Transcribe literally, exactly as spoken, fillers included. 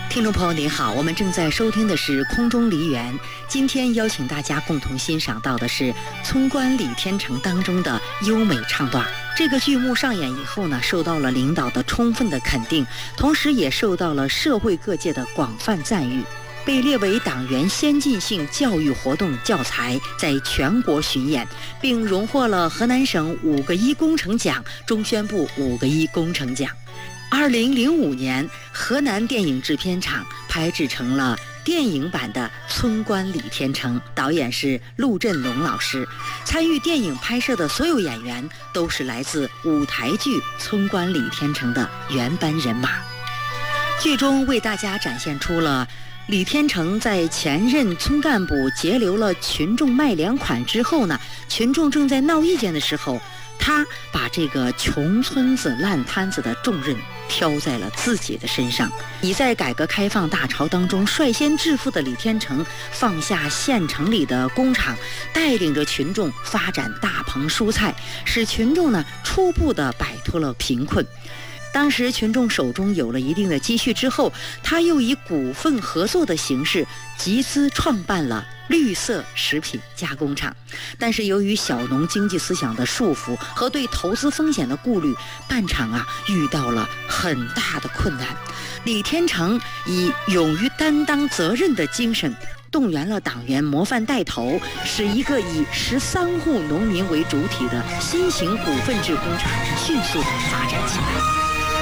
听众朋友您好，我们正在收听的是空中梨园。今天邀请大家共同欣赏到的是《村官李天成》当中的优美唱段。这个剧目上演以后呢，受到了领导的充分的肯定，同时也受到了社会各界的广泛赞誉，被列为党员先进性教育活动教材，在全国巡演，并荣获了河南省五个一工程奖、中宣部五个一工程奖。二零零五年，河南电影制片厂拍制成了电影版的《村官李天成》，导演是陆振龙老师。参与电影拍摄的所有演员都是来自舞台剧《村官李天成》的原班人马。剧中为大家展现出了李天成在前任村干部截留了群众卖粮款之后呢，群众正在闹意见的时候，他把这个穷村子烂摊子的重任挑在了自己的身上。已在改革开放大潮当中率先致富的李天成，放下县城里的工厂，带领着群众发展大棚蔬菜，使群众呢初步的摆脱了贫困。当时群众手中有了一定的积蓄之后，他又以股份合作的形式集资创办了绿色食品加工厂。但是由于小农经济思想的束缚和对投资风险的顾虑，办厂啊遇到了很大的困难。李天成以勇于担当责任的精神，动员了党员模范带头，使一个以十三户农民为主体的新型股份制工厂迅速地发展起来。